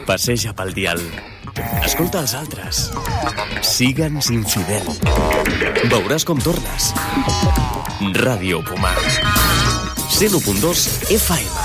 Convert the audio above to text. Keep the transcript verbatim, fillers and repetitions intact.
Passeja pel dial. Escolta els altres. Sigue'ns infidel. Veuràs com tornes. Ràdio Pomar. cent u punt dos F M.